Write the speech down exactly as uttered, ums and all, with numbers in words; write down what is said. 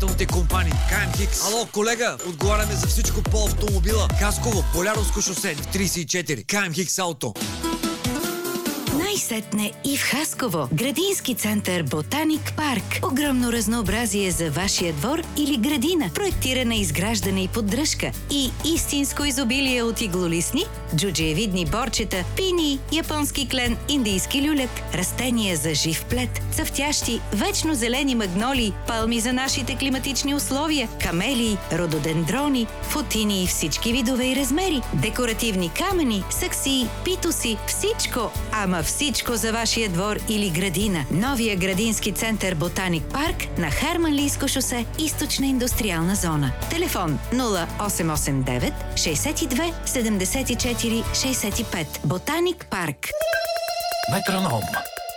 застрахователните компании. КМ Хикс. Ало, колега, отговаряме за всичко по автомобила. Хасково, Болярско шосе, тридесет и четири. КМ Хикс Ауто. Най-сетне и в Хасково. Градински център Ботаник парк. Огромно разнообразие за вашия двор или градина. Проектиране, изграждане и поддръжка. И истинско изобилие от иглолистни, джуджиевидни борчета, пини, японски клен, индийски люляк, растения за жив плет, цъфтящи, вечно зелени магнолии, палми за нашите климатични условия, камелии, рододендрони, футини и всички видове и размери, декоративни камъни, саксии, питоси, всичко, ама всичко за вашия двор или градина. Новия градински център Ботаник парк на Харманлийско шосе, източна индустриална зона. Телефон нула осем осем девет шестдесет и две седемдесет и четири шестдесет и пет. Ботаник парк. Метроном.